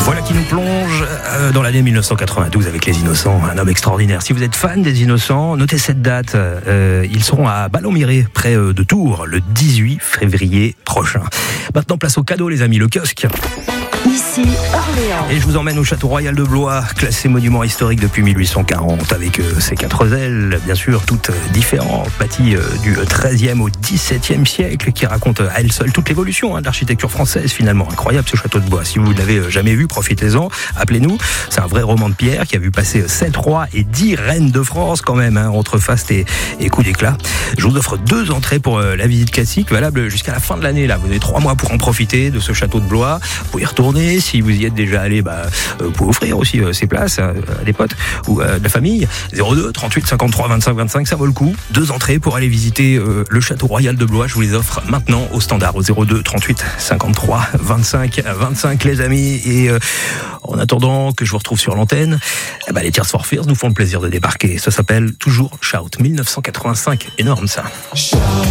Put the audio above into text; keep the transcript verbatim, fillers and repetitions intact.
Voilà qui nous plonge dans l'année mille neuf cent quatre-vingt-douze avec Les Innocents, un homme extraordinaire. Si vous êtes fan des Innocents, notez cette date. Euh, ils seront à Ballon-Miré, près de Tours, le dix-huit février prochain. Maintenant, place au cadeau, les amis, le kiosque. Ici Orléans. Et je vous emmène au château royal de Blois, classé monument historique depuis mille huit cent quarante, avec euh, ses quatre ailes, bien sûr, toutes euh, différentes, bâties euh, du treizième au dix-septième siècle, qui racontent à elles seules toute l'évolution hein, de l'architecture française, finalement. Incroyable ce château de Blois. Si vous ne l'avez jamais vu, profitez-en, appelez-nous. C'est un vrai roman de pierre qui a vu passer sept rois et dix reines de France, quand même, hein, entre faste et, et coup d'éclat. Je vous offre deux entrées pour euh, la visite classique, valable jusqu'à la fin de l'année. Là, vous avez trois mois pour en profiter de ce château de Blois. Vous pouvez y retourner. Si vous y êtes déjà allé, bah, vous pouvez offrir aussi euh, ces places à, à des potes ou à de la famille. zéro deux trente-huit cinquante-trois vingt-cinq vingt-cinq, ça vaut le coup. Deux entrées pour aller visiter euh, le château royal de Blois. Je vous les offre maintenant au standard au zéro deux trente-huit cinquante-trois vingt-cinq vingt-cinq, les amis. Et euh, en attendant que je vous retrouve sur l'antenne, eh ben, les Tears for Fears nous font le plaisir de débarquer. Ça s'appelle toujours Shout mille neuf cent quatre-vingt-cinq. Énorme ça. Shout.